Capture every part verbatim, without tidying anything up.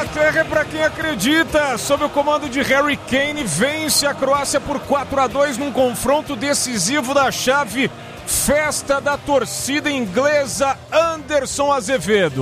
Inglaterra é pra quem acredita. Sob o comando de Harry Kane, vence a Croácia por quatro a dois num confronto decisivo da chave. Festa da torcida inglesa, Anderson Azevedo.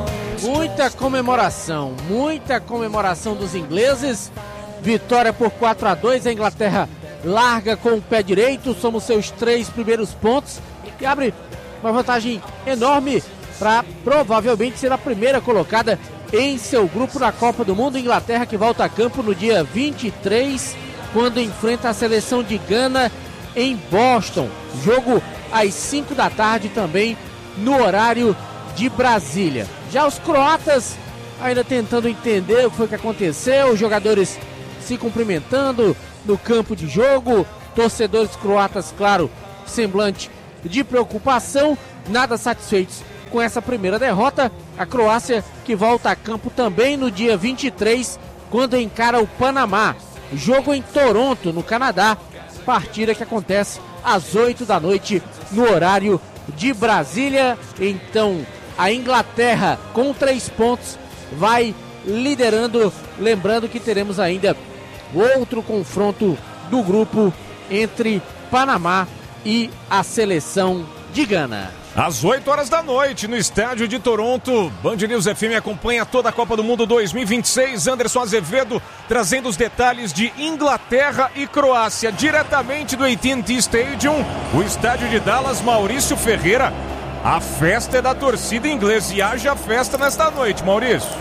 Muita comemoração, muita comemoração dos ingleses. Vitória por quatro a dois, a Inglaterra larga com o pé direito, somos seus três primeiros pontos e abre uma vantagem enorme para provavelmente ser a primeira colocada em seu grupo na Copa do Mundo. Inglaterra que volta a campo no dia vinte e três, quando enfrenta a seleção de Gana em Boston. Jogo às cinco da tarde também no horário de Brasília. Já os croatas ainda tentando entender o que foi que aconteceu, os jogadores se cumprimentando no campo de jogo, torcedores croatas, claro, semblante de preocupação, nada satisfeitos com essa primeira derrota. A Croácia que volta a campo também no dia vinte e três, quando encara o Panamá. Jogo em Toronto, no Canadá, partida que acontece às oito da noite no horário de Brasília. Então a Inglaterra com três pontos vai liderando, lembrando que teremos ainda outro confronto do grupo entre Panamá e a seleção de Gana. Às oito horas da noite, no estádio de Toronto, Band News F M acompanha toda a Copa do Mundo dois mil e vinte e seis. Anderson Azevedo trazendo os detalhes de Inglaterra e Croácia, diretamente do A T and T Stadium, o estádio de Dallas. Maurício Ferreira, a festa é da torcida inglesa e haja festa nesta noite, Maurício.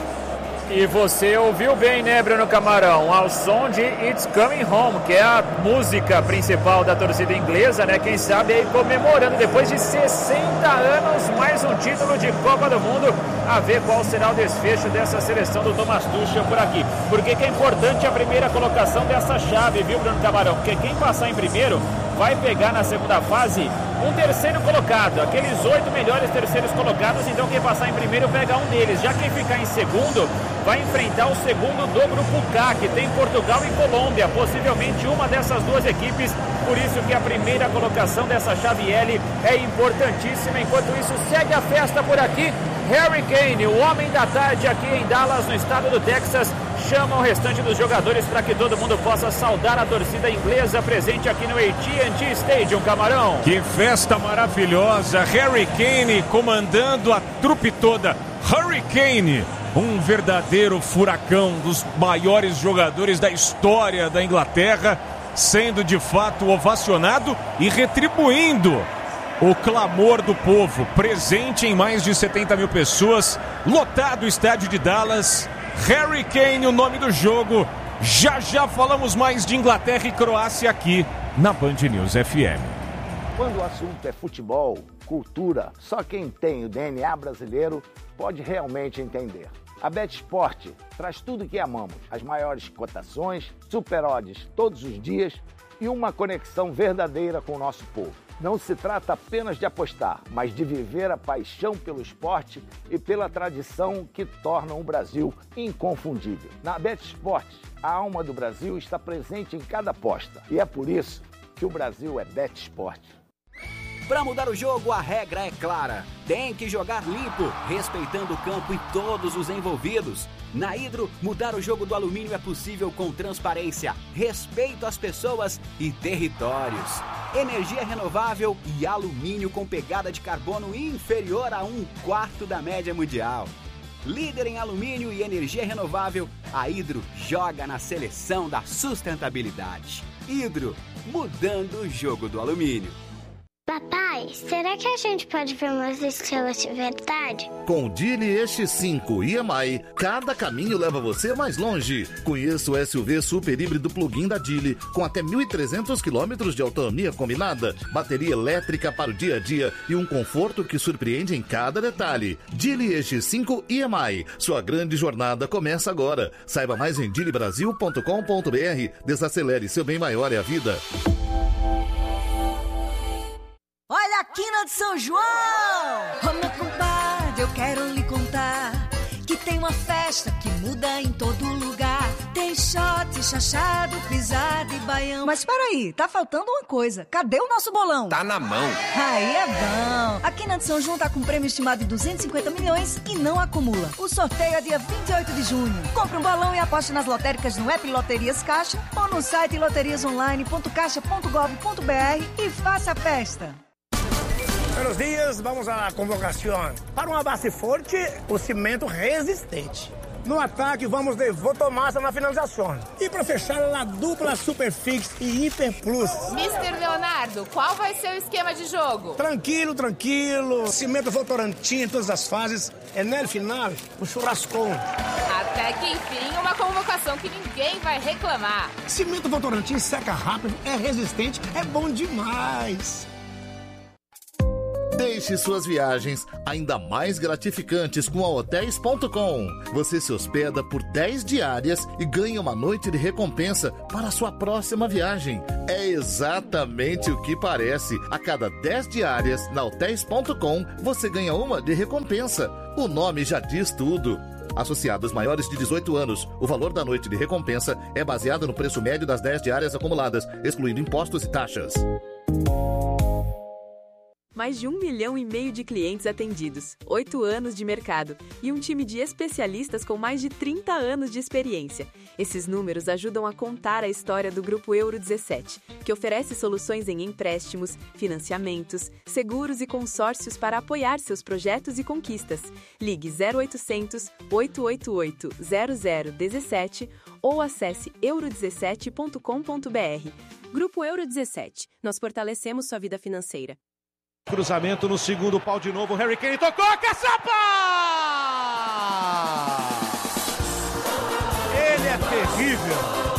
E você ouviu bem, né, Bruno Camarão? Ao som de It's Coming Home, que é a música principal da torcida inglesa, né? Quem sabe aí comemorando depois de sessenta anos mais um título de Copa do Mundo. A ver qual será o desfecho dessa seleção do Thomas Tuchel por aqui. Porque que é importante a primeira colocação dessa chave, viu, Bruno Camarão? Porque quem passar em primeiro vai pegar na segunda fase um terceiro colocado, aqueles oito melhores terceiros colocados. Então quem passar em primeiro pega um deles. Já quem ficar em segundo vai enfrentar o segundo do grupo K, que tem Portugal e Colômbia, possivelmente uma dessas duas equipes. Por isso que a primeira colocação dessa chave L é importantíssima. Enquanto isso, segue a festa por aqui. Harry Kane, o homem da tarde aqui em Dallas, no estado do Texas, chama o restante dos jogadores para que todo mundo possa saudar a torcida inglesa presente aqui no A T and T Stadium, Camarão. Que festa maravilhosa, Harry Kane comandando a trupe toda. Harry Kane, um verdadeiro furacão, dos maiores jogadores da história da Inglaterra, sendo de fato ovacionado e retribuindo o clamor do povo, presente em mais de setenta mil pessoas, lotado o estádio de Dallas. Harry Kane, o nome do jogo. Já já falamos mais de Inglaterra e Croácia aqui na Band News F M. Quando o assunto é futebol, cultura, só quem tem o D N A brasileiro pode realmente entender. A BetSport traz tudo que amamos, as maiores cotações, super odds todos os dias e uma conexão verdadeira com o nosso povo. Não se trata apenas de apostar, mas de viver a paixão pelo esporte e pela tradição que tornam o Brasil inconfundível. Na BetSport, a alma do Brasil está presente em cada aposta e é por isso que o Brasil é BetSport. Para mudar o jogo, a regra é clara. Tem que jogar limpo, respeitando o campo e todos os envolvidos. Na Hidro, mudar o jogo do alumínio é possível com transparência, respeito às pessoas e territórios. Energia renovável e alumínio com pegada de carbono inferior a um quarto da média mundial. Líder em alumínio e energia renovável, a Hidro joga na seleção da sustentabilidade. Hidro, mudando o jogo do alumínio. Papai, será que a gente pode ver umas estrelas de verdade? Com o Geely E X cinco e M I, cada caminho leva você mais longe. Conheça o S U V super híbrido plug-in da Geely, com até mil e trezentos quilômetros de autonomia combinada, bateria elétrica para o dia a dia e um conforto que surpreende em cada detalhe. Geely E X cinco e M I, sua grande jornada começa agora. Saiba mais em geely brasil ponto com ponto b r. Desacelere, seu bem maior é a vida. Olha a quina de São João! Ô meu compadre, eu quero lhe contar que tem tem uma festa que muda em todo lugar. Tem shot, chachado, pisada e baião. Mas peraí, tá faltando uma coisa. Cadê o nosso bolão? Tá na mão. Aí é bom. A Quina de São João tá com um prêmio estimado de duzentos e cinquenta milhões e não acumula. O sorteio é dia vinte e oito de junho. Compre um bolão e aposte nas lotéricas no app Loterias Caixa ou no site loterias online ponto caixa ponto gov ponto br e faça a festa. Buenos dias, vamos à convocação. Para uma base forte, o cimento resistente. No ataque, vamos de Votomassa na finalização. E para fechar, a dupla Superfix e Hiper Plus. mister Leonardo, qual vai ser o esquema de jogo? Tranquilo, tranquilo. Cimento Votorantim em todas as fases. É no final, o churrascão. Até que enfim, uma convocação que ninguém vai reclamar. Cimento Votorantim seca rápido, é resistente, é bom demais. Deixe suas viagens ainda mais gratificantes com a hotéis ponto com. Você se hospeda por dez diárias e ganha uma noite de recompensa para a sua próxima viagem. É exatamente o que parece. A cada dez diárias na hotéis ponto com, você ganha uma de recompensa. O nome já diz tudo. Associados maiores de dezoito anos, o valor da noite de recompensa é baseado no preço médio das dez diárias acumuladas, excluindo impostos e taxas. Mais de um milhão e meio de clientes atendidos, oito anos de mercado e um time de especialistas com mais de trinta anos de experiência. Esses números ajudam a contar a história do Grupo Euro dezessete, que oferece soluções em empréstimos, financiamentos, seguros e consórcios para apoiar seus projetos e conquistas. Ligue zero oitocentos, oito oito oito, zero zero um sete ou acesse euro dezessete ponto com ponto br. Grupo Euro dezessete. Nós fortalecemos sua vida financeira. Cruzamento no segundo pau de novo. Harry Kane tocou, caçapa! Ele é terrível.